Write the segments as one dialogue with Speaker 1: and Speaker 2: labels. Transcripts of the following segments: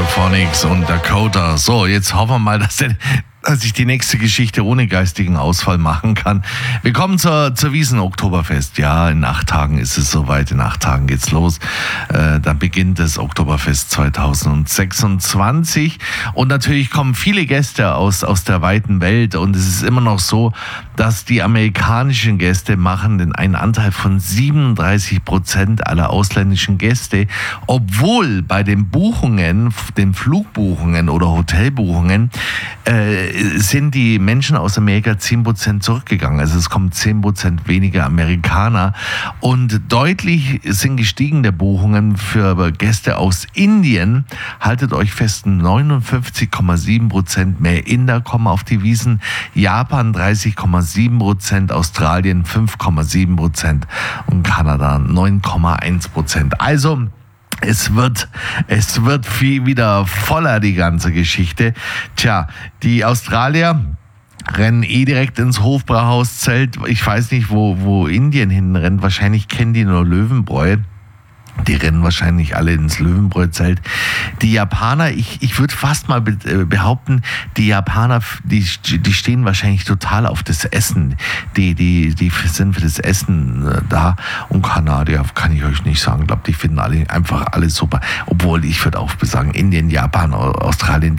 Speaker 1: Stereophonics und Dakota. So, jetzt hoffen wir mal, dass ich die nächste Geschichte ohne geistigen Ausfall machen kann. Wir kommen zur Wiesn-Oktoberfest. Ja, in 8 Tagen ist es soweit. In 8 Tagen geht's los. Dann beginnt das Oktoberfest 2026. Und natürlich kommen viele Gäste aus der weiten Welt. Und es ist immer noch so, dass die amerikanischen Gäste machen einen Anteil von 37% aller ausländischen Gäste. Obwohl bei den Buchungen, den Flugbuchungen oder Hotelbuchungen, sind die Menschen aus Amerika 10% zurückgegangen. Also es kommen 10% weniger Amerikaner. Und deutlich sind gestiegen der Buchungen für Gäste aus Indien. Haltet euch fest, 59,7% mehr Inder kommen auf die Wiesn. Japan 30,7%, Australien 5,7% und Kanada 9,1%. Also es wird viel wieder voller, die ganze Geschichte. Tja, die Australier rennen direkt ins Hofbrauhauszelt. Ich weiß nicht, wo Indien hinrennt. Wahrscheinlich kennen die nur Löwenbräu. Die rennen wahrscheinlich alle ins Löwenbräu-Zelt. Die Japaner, ich würde fast mal behaupten, die Japaner, die stehen wahrscheinlich total auf das Essen. Die sind für das Essen da. Und Kanadier, kann ich euch nicht sagen. Ich glaube, die finden einfach alle super. Obwohl, ich würde auch sagen, Indien, Japan, Australien,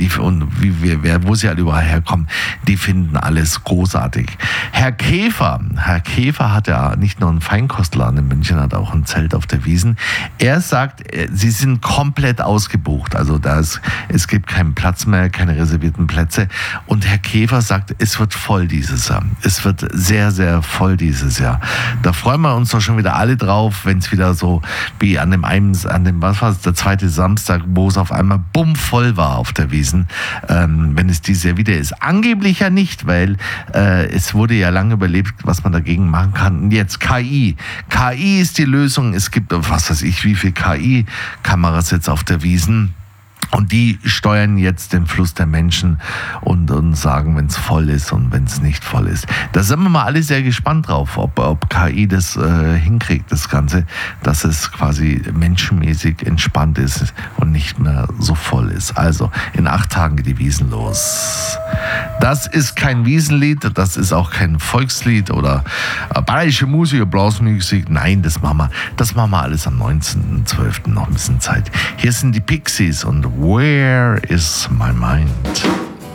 Speaker 1: wo sie halt überall herkommen, die finden alles großartig. Herr Käfer hat ja nicht nur einen Feinkostladen in München, hat auch ein Zelt auf der Wiesn. Er sagt, sie sind komplett ausgebucht. Also es gibt keinen Platz mehr, keine reservierten Plätze. Und Herr Käfer sagt, es wird voll dieses Jahr. Es wird sehr, sehr voll dieses Jahr. Da freuen wir uns doch schon wieder alle drauf, wenn es wieder so wie was war es, der zweite Samstag, wo es auf einmal bummvoll war auf der Wiesn. Wenn es dieses Jahr wieder ist. Angeblich ja nicht, weil es wurde ja lange überlebt, was man dagegen machen kann. Und jetzt KI. KI ist die Lösung. Es gibt, was weiß ich, wie viele KI-Kameras jetzt auf der Wiesn. Und die steuern jetzt den Fluss der Menschen und sagen, wenn es voll ist und wenn es nicht voll ist. Da sind wir mal alle sehr gespannt drauf, ob KI das hinkriegt, das Ganze, dass es quasi menschenmäßig entspannt ist und nicht mehr so voll ist. Also, in 8 Tagen geht die Wiesn los. Das ist kein Wiesenlied, das ist auch kein Volkslied oder bayerische Musik oder Blasmusik. Nein, das machen wir alles am 19.12. noch ein bisschen Zeit. Hier sind die Pixies und Where is my mind?